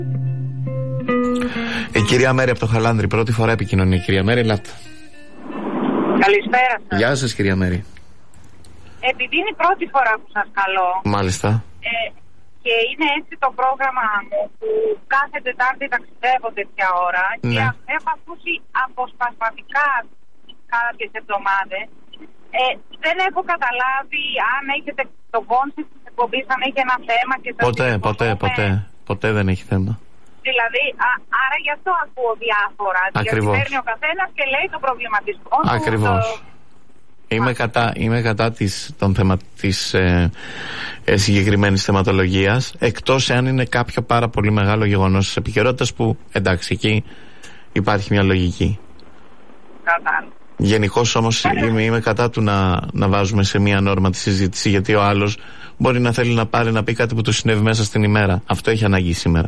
Η κυρία Μέρη από το Χαλάνδρη, πρώτη φορά επικοινωνία. Κυρία Μέρη, ελάτε. Καλησπέρα σας. Γεια σας, κυρία Μέρη. Επειδή είναι η πρώτη φορά που σας καλώ. Μάλιστα. Και είναι έτσι το πρόγραμμα μου που κάθε Τετάρτη ταξιδεύω τέτοια ώρα. Ναι. Και έχω ακούσει αποσπασματικά κάποιες εβδομάδες. Δεν έχω καταλάβει αν έχετε το κόνσεπτ της εκπομπής, αν έχει ένα θέμα και Ποτέ δεν έχει θέμα. Δηλαδή, άρα γι' αυτό ακούω διάφορα. Ακριβώς. Γιατί παίρνει ο καθένας και λέει το προβληματισμό. Ακριβώς. Είμαι κατά των της συγκεκριμένης θεματολογίας, εκτός εάν είναι κάποιο πάρα πολύ μεγάλο γεγονός της επικαιρότητας που, εντάξει, εκεί υπάρχει μια λογική. Κατάλαβα. Γενικώς όμως είμαι κατά του να βάζουμε σε μια νόρμα τη συζήτηση, γιατί ο άλλος μπορεί να θέλει να πάρει να πει κάτι που του συνέβη μέσα στην ημέρα. Αυτό έχει ανάγκη σήμερα.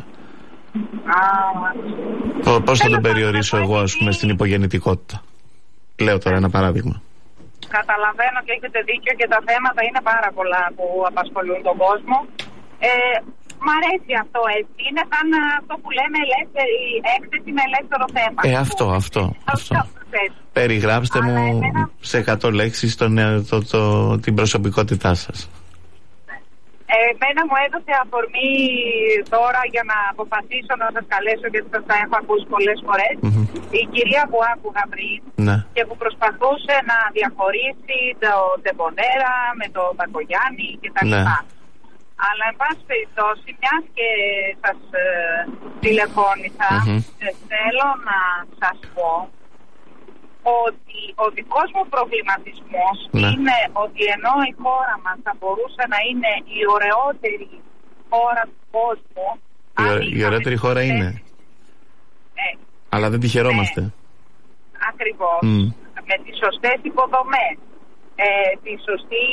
Πώς θα τον περιορίσω εγώ, ας πούμε, στην υπογεννητικότητα? Λέω τώρα ένα παράδειγμα. Καταλαβαίνω και έχετε δίκιο και τα θέματα είναι πάρα πολλά που απασχολούν τον κόσμο. Μ' αρέσει αυτό έτσι. Είναι σαν αυτό που λέμε ελεύθερη έκθεση με ελεύθερο θέμα. Αυτό. Περιγράψτε μου σε 100 λέξεις την προσωπικότητά σας. Εμένα μου έδωσε αφορμή τώρα για να αποφασίσω να σας καλέσω, γιατί σας τα έχω ακούσει πολλές φορές. Η κυρία που άκουγα πριν και που προσπαθούσε να διαχωρίσει το Ντεμπονέρα με το Μπακογιάννη κτλ. Αλλά εν πάση περιπτώσει, μιας και σας τηλεφώνησα, θέλω να σας πω ότι ο δικός μου προβληματισμός είναι ότι ενώ η χώρα μας θα μπορούσε να είναι η ωραιότερη χώρα του κόσμου, η ωραιότερη χώρα είναι, αλλά δεν τη χαιρόμαστε. Ακριβώς. Με τις σωστές υποδομές, τη σωστή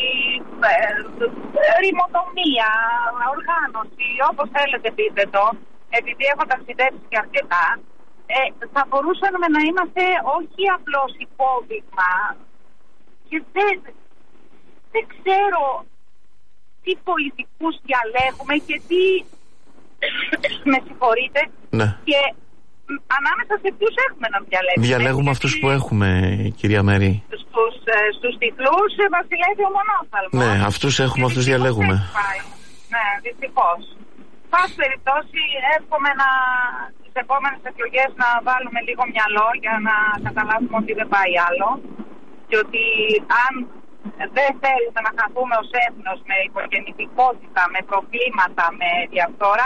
ρημοτομία, οργάνωση, όπως θέλετε πείτε το, επειδή έχω ταξιδέψει και αρκετά, θα μπορούσαμε να είμαστε όχι απλώς υπόδειγμα, και δεν ξέρω τι πολιτικούς διαλέγουμε και τι με συγχωρείτε, και ανάμεσα σε ποιους έχουμε να διαλέγουμε. Διαλέγουμε αυτούς που έχουμε, κυρία Μέρη. Στους τυφλούς βασιλεύει ο μονόφθαλμος. Ναι, αυτούς έχουμε, αυτούς διαλέγουμε. Ναι, δυστυχώς. Πάση περιπτώσει, εύχομαι τις επόμενες εκλογές να βάλουμε λίγο μυαλό για να καταλάβουμε ότι δεν πάει άλλο. Και ότι αν δεν θέλουμε να χαθούμε ως έθνος με υπογεννητικότητα, με προβλήματα, με διαφθορά,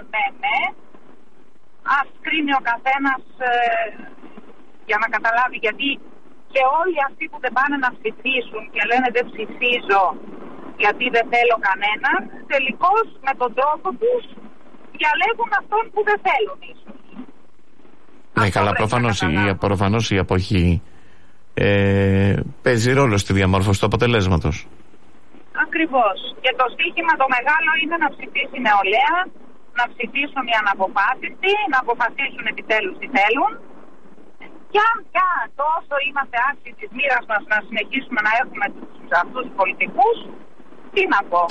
ας κρίνει ο καθένας για να καταλάβει, γιατί και όλοι αυτοί που δεν πάνε να ψηφίσουν και λένε δεν ψηφίζω γιατί δεν θέλω κανέναν, τελικώς με τον τρόπο τους διαλέγουν αυτόν που δεν θέλουν ίσως. Ναι, καλά, προφανώς η αποχή παίζει ρόλο στη διαμόρφωση του αποτελέσματος. Ακριβώς. Και το στίχημα το μεγάλο είναι να ψηφίσει η νεολαία, να ψηφίσουν οι αναποφάσιστοι, να αποφασίσουν επιτέλους τι θέλουν. Και αν πια τόσο είμαστε άξιοι της μοίρας μας να συνεχίσουμε να έχουμε αυτούς τους πολιτικούς, τι να πω.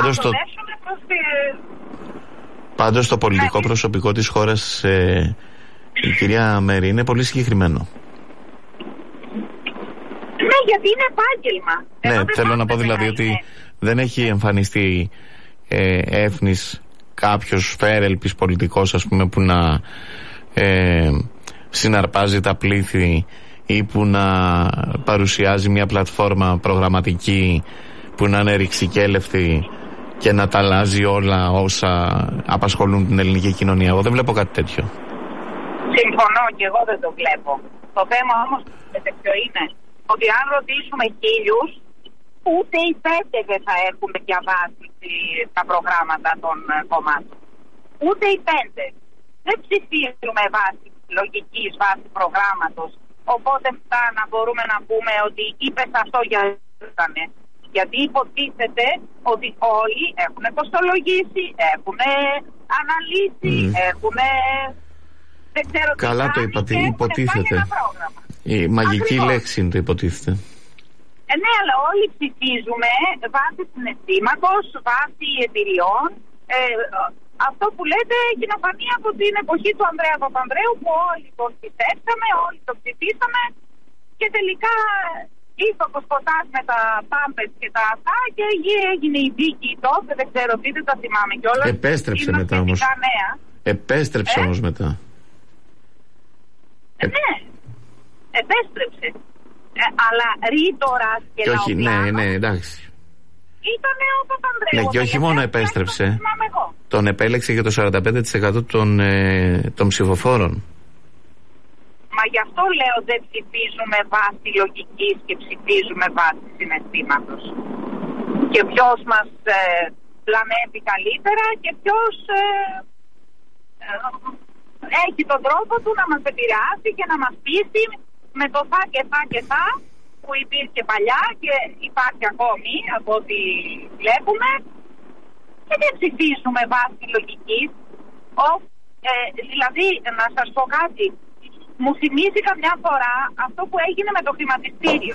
Πάντως το πολιτικό προσωπικό της χώρας, η κυρία Μέρη, είναι πολύ συγκεκριμένο. Ναι, γιατί είναι επάγγελμα. Ναι, θέλω να πω δηλαδή ότι δεν έχει εμφανιστεί έφνης κάποιος φέρελπης πολιτικός, ας πούμε, που να συναρπάζει τα πλήθη ή που να παρουσιάζει μια πλατφόρμα προγραμματική που να είναι ρηξικέλευτη και να τα αλλάζει όλα όσα απασχολούν την ελληνική κοινωνία. Εγώ δεν βλέπω κάτι τέτοιο. Συμφωνώ, και εγώ δεν το βλέπω. Το θέμα όμως ποιο είναι? Ότι αν ρωτήσουμε 1000, ούτε οι 5 δεν θα έχουν διαβάσει τα προγράμματα των κομμάτων. Ούτε οι 5. Δεν ψηφίζουμε βάση λογικής, βάση προγράμματος. Οπότε μετά να μπορούμε να πούμε ότι είπες αυτό για ήτανε. Γιατί υποτίθεται ότι όλοι έχουν κοστολογήσει, έχουν αναλύσει, έχουν... Δεν ξέρω. Καλά το είπατε, υποτίθεται. Η μαγική λέξη είναι το υποτίθεται. Ναι, αλλά όλοι ψηφίζουμε βάσει συναισθήματος, βάσει εμπειριών. αυτό που λέτε κοινοφανία από την εποχή του Ανδρέα Παπανδρέου, που όλοι τον πιστέψαμε, όλοι τον ψηφίσαμε και τελικά ήρθε ο Κοσποτάς με τα πάμπες και τα αυτά και έγινε η δίκη τότε, δεν ξέρω τι, δεν τα θυμάμαι κιόλας. Επέστρεψε μετά όμως. Επέστρεψε όμως μετά. Ναι, επέστρεψε. Αλλά ρήτορας και Λαοπλάνος. Ναι, εντάξει. Ήτανε ο Παπανδρέου. Ναι, και όχι μόνο επέστρεψε. Τον επέλεξε για το 45% των ψηφοφόρων. Μα γι' αυτό λέω δεν ψηφίζουμε βάση λογικής και ψηφίζουμε βάση συναισθήματος. Και ποιος μας πλανεύει καλύτερα και ποιος έχει τον τρόπο του να μας επηρεάσει και να μας πείσει με το θα και θα που υπήρχε παλιά και υπάρχει ακόμη από ό,τι βλέπουμε, και δεν ψηφίζουμε βάση λογικής. Δηλαδή, να σας πω κάτι, μου θυμίζει καμιά φορά αυτό που έγινε με το χρηματιστήριο.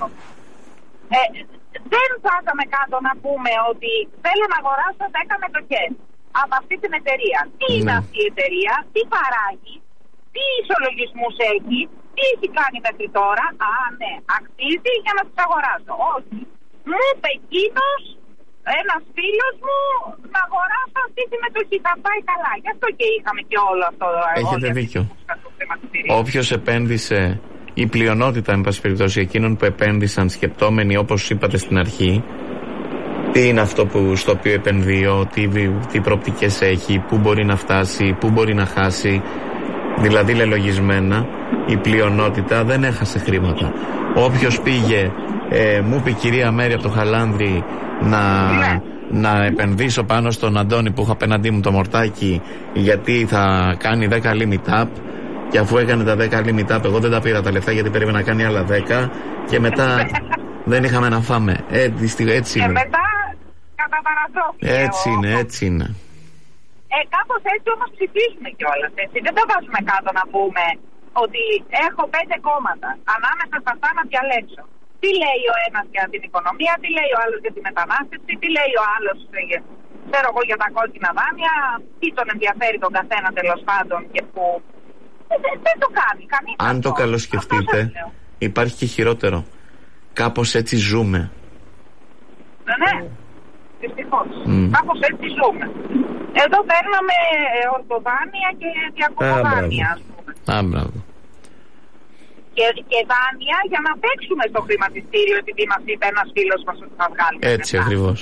Δεν βάζαμε κάτω να πούμε ότι θέλω να αγοράσω 10 μετοχές από αυτή την εταιρεία. Τι είναι αυτή η εταιρεία, τι παράγει, τι ισολογισμούς έχει, τι έχει κάνει μέχρι τώρα. Ναι, αξίζει για να τις αγοράσω. Όχι. Μου είπε εκείνος, ένας φίλος μου, να αγοράσω αυτή τη μετοχή. Θα πάει καλά. Γι' αυτό και είχαμε και όλο αυτό. Έχετε δίκιο. Όποιος επένδυσε, η πλειονότητα, εν πάση περιπτώσει, εκείνων που επένδυσαν σκεπτόμενοι, όπως είπατε στην αρχή, τι είναι αυτό στο οποίο επενδύω, τι προοπτικές έχει, πού μπορεί να φτάσει, πού μπορεί να χάσει. Δηλαδή λελογισμένα, η πλειονότητα δεν έχασε χρήματα. Όποιος πήγε, μου είπε η κυρία Μέρη από το Χαλάνδρη να επενδύσω πάνω στον Αντώνη που έχω απέναντί μου το μορτάκι, γιατί θα κάνει 10 limit up, και αφού έκανε τα 10 limit up, εγώ δεν τα πήρα τα λεφτά γιατί περίμενα να κάνει άλλα 10 και μετά δεν είχαμε να φάμε. Έτσι είναι. Και μετά καταπαραδόθηκε. Έτσι είναι. Κάπως έτσι όμως ψηφίζουμε κιόλας, έτσι. Δεν τα βάζουμε κάτω να πούμε ότι έχω 5 κόμματα, ανάμεσα σε αυτά να διαλέξω. Τι λέει ο ένας για την οικονομία, τι λέει ο άλλος για τη μετανάστευση, τι λέει ο άλλος ξέρω εγώ για τα κόκκινα δάνεια, τι τον ενδιαφέρει τον καθένα τέλος πάντων και που... Δεν το κάνει κανείς. Αν το καλοσκεφτείτε, υπάρχει και χειρότερο. Κάπως έτσι ζούμε. Ναι, δυστυχώς. Κάπως έτσι ζούμε. Εδώ παίρναμε ορθοδάνεια και διακοποδάνεια, ας πούμε. Μπράβο. Και δάνεια για να παίξουμε στο χρηματιστήριο, επειδή μας είπε ένας φίλος μας ότι θα βγάλουμε. Έτσι ακριβώς.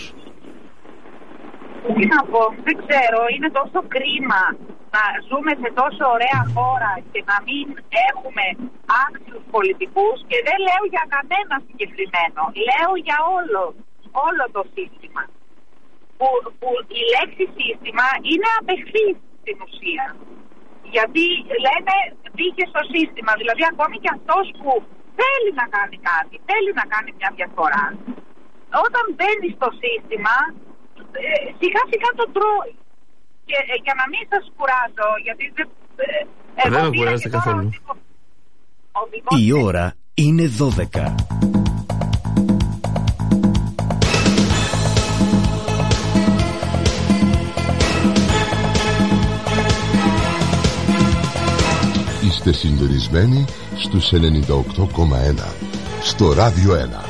Τι να πω, δεν ξέρω, είναι τόσο κρίμα να ζούμε σε τόσο ωραία χώρα και να μην έχουμε άξιους πολιτικούς, και δεν λέω για κανένα συγκεκριμένο, λέω για όλο το σύστημα. Που η λέξη σύστημα είναι απεχθής στην ουσία. Γιατί λένε μπήκε στο σύστημα, δηλαδή ακόμη και αυτός που θέλει να κάνει κάτι, θέλει να κάνει μια διαφορά, όταν μπαίνει στο σύστημα σιγά σιγά το τρώει. Και για να μην σας κουράζω, γιατί δεν με κουράζετε καθόλου. Η ώρα είναι 12. Είστε συντονισμένοι στους 98,1 στο Ράδιο 1.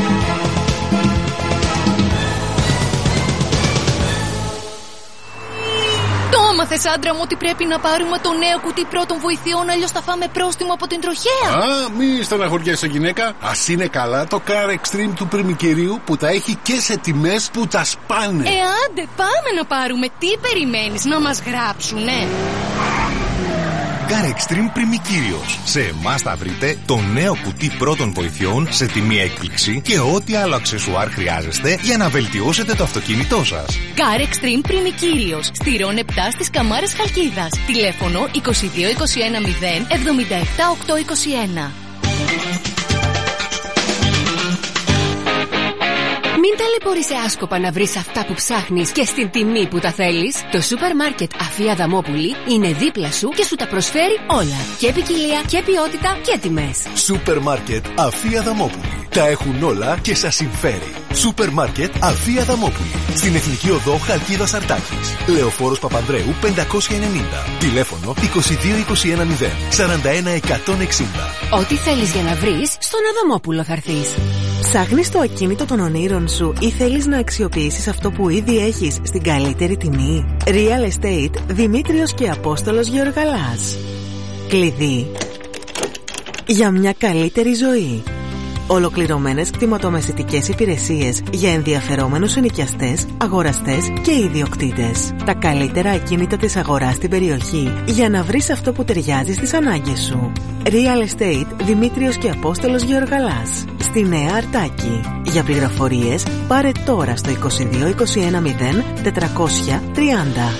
Μάθες, άντρα μου, ότι πρέπει να πάρουμε το νέο κουτί πρώτων βοηθειών, αλλιώς θα φάμε πρόστιμο από την τροχέα. Μη στεναχωριέσαι, γυναίκα. Ας είναι καλά το Car Extreme του Πριμικυρίου που τα έχει και σε τιμές που τα σπάνε. Άντε, πάμε να πάρουμε. Τι περιμένεις, να μας γράψουνε? Car Extreme Πριμικύριος. Σε εμάς θα βρείτε το νέο κουτί πρώτων βοηθειών σε τιμή έκπληξη και ό,τι άλλο αξεσουάρ χρειάζεστε για να βελτιώσετε το αυτοκίνητό σας. Car Extreme Πριμικύριος. Στη Ρον 7 στις Καμάρες Χαλκίδας. Τηλέφωνο 22 21 0 77 821. Μην ταλαιπωρείσαι άσκοπα να βρεις αυτά που ψάχνεις και στην τιμή που τα θέλεις. Το σούπερ μάρκετ Αφία Αδαμόπουλη είναι δίπλα σου και σου τα προσφέρει όλα. Και ποικιλία και ποιότητα και τιμές. Σούπερ μάρκετ Αφία Αδαμόπουλη. Τα έχουν όλα και σας συμφέρει. Σούπερ μάρκετ Αφία Αδαμόπουλη. Στην Εθνική Οδό Χαλκίδας Αρτάκης. Λεωφόρος Παπανδρέου 590. Τηλέφωνο 2221 41160. Ό,τι θέλεις για να βρεις, στον Αδαμόπουλο θα έρθεις. Ψάχνεις το ακίνητο των ονείρων σου ή θέλεις να αξιοποιήσεις αυτό που ήδη έχεις στην καλύτερη τιμή? Real Estate Δημήτριος και Απόστολος Γεωργαλάς. Κλειδί για μια καλύτερη ζωή. Ολοκληρωμένες κτηματομεσητικές υπηρεσίες για ενδιαφερόμενους ενοικιαστές, αγοραστές και ιδιοκτήτες. Τα καλύτερα ακίνητα της αγοράς στην περιοχή για να βρεις αυτό που ταιριάζει στις ανάγκες σου. Real Estate Δημήτριος και Απόστολος Γεωργαλάς. Στη Νέα Αρτάκη. Για πληροφορίες πάρε τώρα στο 2221 430.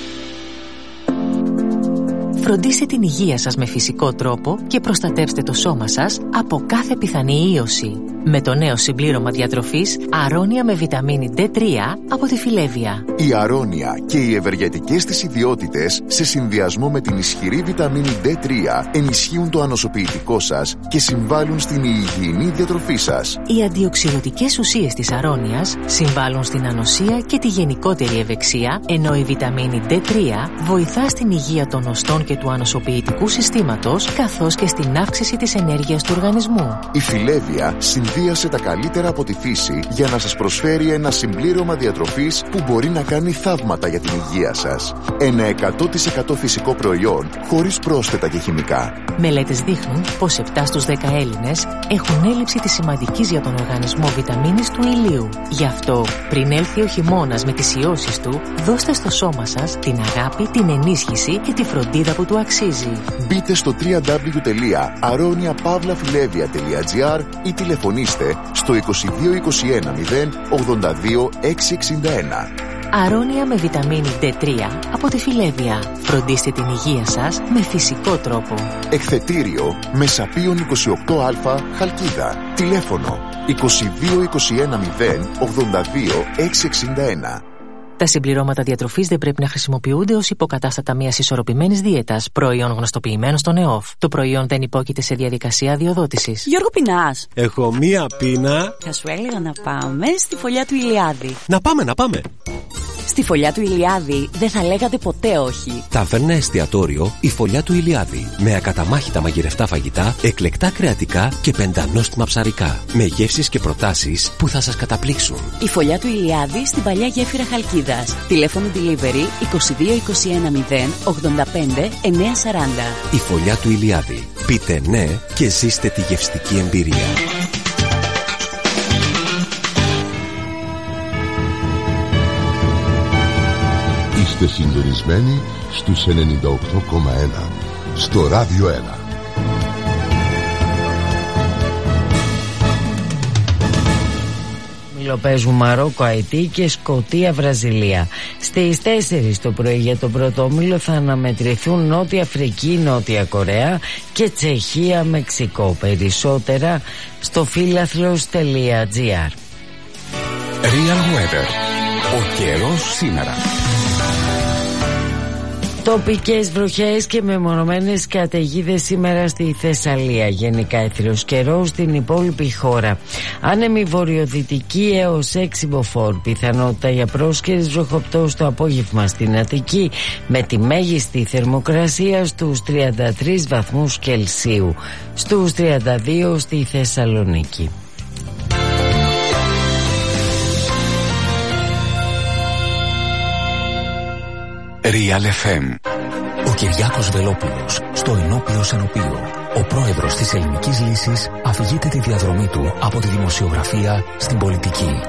Φροντίστε την υγεία σας με φυσικό τρόπο και προστατεύστε το σώμα σας από κάθε πιθανή ίωση. Με το νέο συμπλήρωμα διατροφής Αρώνια με βιταμίνη D3 από τη Φιλέβια. Η Αρώνια και οι ευεργετικές της ιδιότητες σε συνδυασμό με την ισχυρή βιταμίνη D3 ενισχύουν το ανοσοποιητικό σας και συμβάλλουν στην υγιεινή διατροφή σας. Οι αντιοξυδοτικές ουσίες της Αρώνιας συμβάλλουν στην ανοσία και τη γενικότερη ευεξία, ενώ η βιταμίνη D3 βοηθά στην υγεία των οστών και του ανοσοποιητικού συστήματος, καθώς και στην αύξηση της ενέργειας του οργανισμού. Η Φιλέβια συνδύασε τα καλύτερα από τη φύση για να σας προσφέρει ένα συμπλήρωμα διατροφής που μπορεί να κάνει θαύματα για την υγεία σας. Ένα 100% φυσικό προϊόν χωρίς πρόσθετα και χημικά. Μελέτες δείχνουν πως 7 στους 10 Έλληνες έχουν έλλειψη της σημαντικής για τον οργανισμό βιταμίνης του ηλίου. Γι' αυτό, πριν έλθει ο χειμώνας με τις ιώσεις του, δώστε στο σώμα σας την αγάπη, την ενίσχυση και τη φροντίδα που του αξίζει. Μπείτε στο www.aroniapavlafilevia.gr ή τηλεφωνήστε στο 2221 082 661. Αρώνια με βιταμίνη D3 από τη Φιλέβια. Φροντίστε την υγεία σας με φυσικό τρόπο. Εκθετήριο Μεσαπίων 28α Χαλκίδα. Τηλέφωνο 2221 082 661. Τα συμπληρώματα διατροφής δεν πρέπει να χρησιμοποιούνται ως υποκατάστατα μιας ισορροπημένης δίαιτας, προϊόν γνωστοποιημένο στον ΕΟΦ. Το προϊόν δεν υπόκειται σε διαδικασία αδειοδότησης. Γιώργο, πεινάς? Έχω μία πείνα. Θα σου έλεγα να πάμε στη φωλιά του Ηλιάδη. Να πάμε. Στη φωλιά του Ηλιάδη δεν θα λέγατε ποτέ όχι. Ταβέρνα εστιατόριο η φωλιά του Ηλιάδη. Με ακαταμάχητα μαγειρευτά φαγητά, εκλεκτά κρεατικά και πεντανόστιμα ψαρικά. Με γεύσεις και προτάσεις που θα σας καταπλήξουν. Η φωλιά του Ηλιάδη στην παλιά γέφυρα Χαλκίδας. Τηλέφωνο delivery 2221 085 940. Η φωλιά του Ηλιάδη. Πείτε ναι και ζήστε τη γευστική εμπειρία. Είστε συντονισμένοι στους 98,1 στο Ράδιο 1. Παίζουν Μαρόκο, Αιτή και Σκωτία, Βραζιλία. Στις 4 το πρωί για τον πρώτο όμιλο θα αναμετρηθούν Νότια Αφρική, Νότια Κορέα και Τσεχία, Μεξικό. Περισσότερα στο φίλαθλος.gr. Real Weather. Ο καιρός σήμερα. Τοπικές βροχές και μεμονωμένες καταιγίδες σήμερα στη Θεσσαλία. Γενικά έθριος καιρός στην υπόλοιπη χώρα. Άνεμη βορειοδυτική έως 6 μποφόρ. Πιθανότητα για πρόσκαιρες βροχοπτώσεις το απόγευμα στην Αττική, με τη μέγιστη θερμοκρασία στους 33 βαθμούς Κελσίου. Στους 32 στη Θεσσαλονίκη. Real FM. Ο Κυριάκος Βελόπουλος στο ενώπιο Σενοπείο. Ο πρόεδρος της Ελληνικής Λύσης αφηγείται τη διαδρομή του από τη δημοσιογραφία στην πολιτική.